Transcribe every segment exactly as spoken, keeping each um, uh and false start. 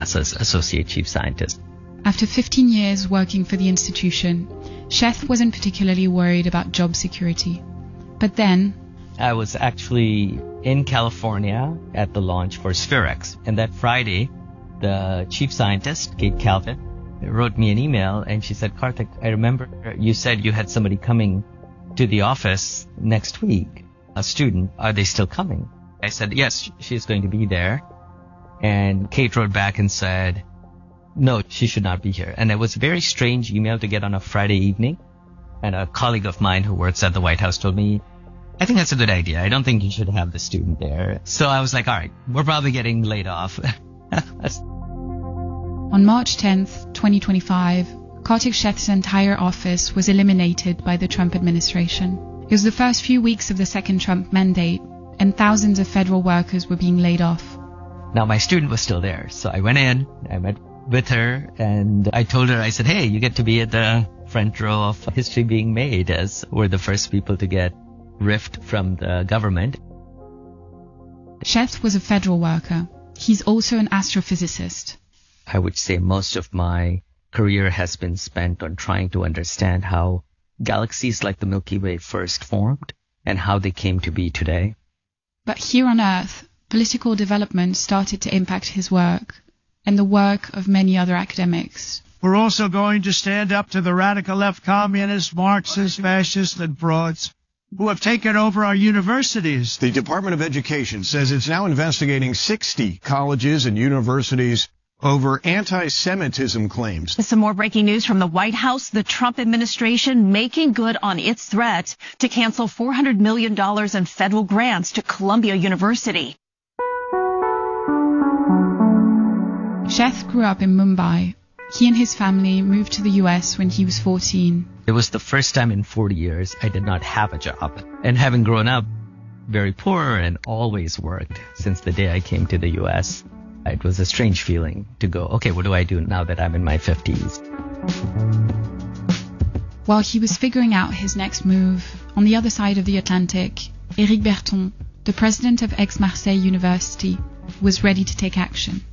NASA's associate chief scientist. After fifteen years working for the institution, Sheth wasn't particularly worried about job security. But then... I was actually in California at the launch for Spherex. And that Friday, the chief scientist, Kate Calvin, wrote me an email and she said, Karthik, I remember you said you had somebody coming to the office next week, a student. Are they still coming? I said, yes, she's going to be there. And Kate wrote back and said, no, she should not be here. And it was a very strange email to get on a Friday evening. And a colleague of mine who works at the White House told me, I think that's a good idea. I don't think you should have the student there. So I was like, all right, we're probably getting laid off. On March tenth, twenty twenty-five, Karthik Sheth's entire office was eliminated by the Trump administration. It was the first few weeks of the second Trump mandate, and thousands of federal workers were being laid off. Now, my student was still there, so I went in, I met with her, and I told her, I said, hey, you get to be at the front row of history being made, as we're the first people to get rift from the government. Sheth was a federal worker. He's also an astrophysicist. I would say most of my career has been spent on trying to understand how galaxies like the Milky Way first formed and how they came to be today. But here on Earth, political development started to impact his work and the work of many other academics. We're also going to stand up to the radical left communists, Marxists, fascists, and frauds who have taken over our universities. The Department of Education says it's now investigating sixty colleges and universities over anti-Semitism claims. Some more breaking news from the White House. The Trump administration making good on its threat to cancel four hundred million dollars in federal grants to Columbia University. Sheth grew up in Mumbai. He and his family moved to the U S when he was fourteen. It was the first time in forty years I did not have a job. And having grown up very poor and always worked since the day I came to the U S, it was a strange feeling to go, okay, what do I do now that I'm in my fifties? While he was figuring out his next move, on the other side of the Atlantic, Éric Berton, the president of Aix-Marseille University, was ready to take action.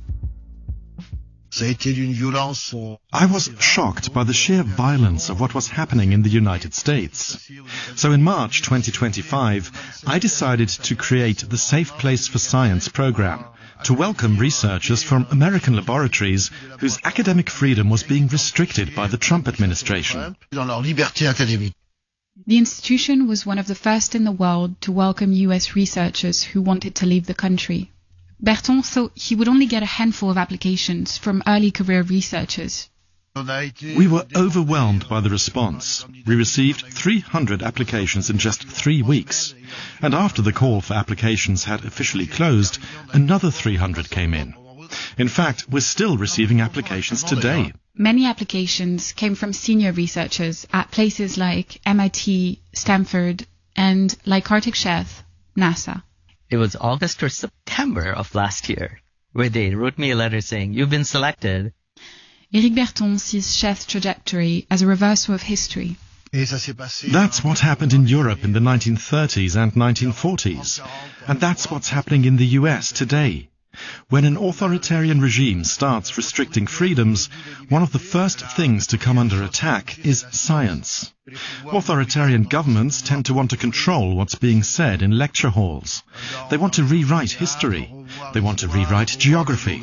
I was shocked by the sheer violence of what was happening in the United States. So in March twenty twenty-five, I decided to create the Safe Place for Science program to welcome researchers from American laboratories whose academic freedom was being restricted by the Trump administration. The institution was one of the first in the world to welcome U S researchers who wanted to leave the country. Berton thought he would only get a handful of applications from early career researchers. We were overwhelmed by the response. We received three hundred applications in just three weeks. And after the call for applications had officially closed, another three hundred came in. In fact, we're still receiving applications today. Many applications came from senior researchers at places like M I T, Stanford, and, like Karthik Sheth, NASA. It was August or September of last year where they wrote me a letter saying, you've been selected. Éric Berton sees Sheth's trajectory as a reversal of history. That's what happened in Europe in the nineteen thirties and nineteen forties. And that's what's happening in the U S today. When an authoritarian regime starts restricting freedoms, one of the first things to come under attack is science. Authoritarian governments tend to want to control what's being said in lecture halls. They want to rewrite history. They want to rewrite geography.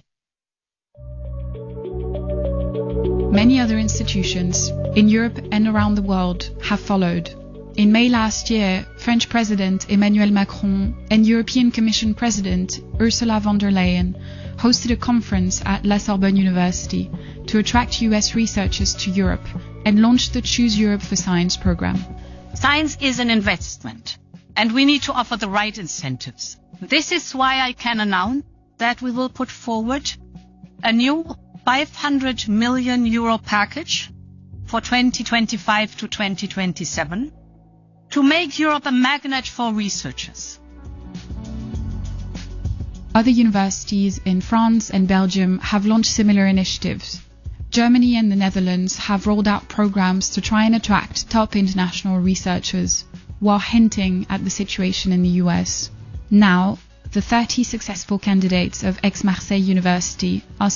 Many other institutions in Europe and around the world have followed. In May last year, French President Emmanuel Macron and European Commission President Ursula von der Leyen hosted a conference at La Sorbonne University to attract U S researchers to Europe and launched the Choose Europe for Science program. Science is an investment, and we need to offer the right incentives. This is why I can announce that we will put forward a new five hundred million euro package for twenty twenty-five to twenty twenty-seven to make Europe a magnet for researchers. Other universities in France and Belgium have launched similar initiatives. Germany and the Netherlands have rolled out programs to try and attract top international researchers, while hinting at the situation in the U S. Now, the thirty successful candidates of Aix-Marseille University are